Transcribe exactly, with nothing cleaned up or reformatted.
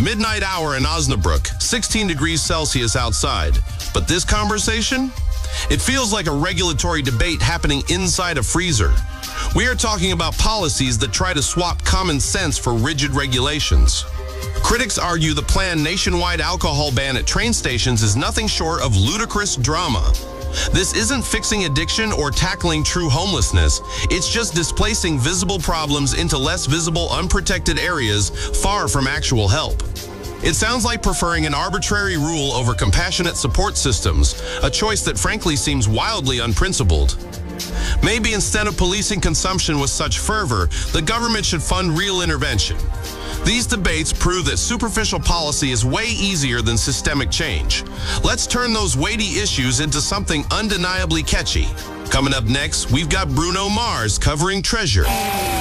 midnight hour in Osnabrück, sixteen degrees Celsius outside. But this conversation? It feels like a regulatory debate happening inside a freezer. We are talking about policies that try to swap common sense for rigid regulations. Critics argue the planned nationwide alcohol ban at train stations is nothing short of ludicrous drama. This isn't fixing addiction or tackling true homelessness. It's just displacing visible problems into less visible, unprotected areas far from actual help. It sounds like preferring an arbitrary rule over compassionate support systems, a choice that frankly seems wildly unprincipled. Maybe instead of policing consumption with such fervor, the government should fund real intervention. These debates prove that superficial policy is way easier than systemic change. Let's turn those weighty issues into something undeniably catchy. Coming up next, we've got Bruno Mars covering Treasure.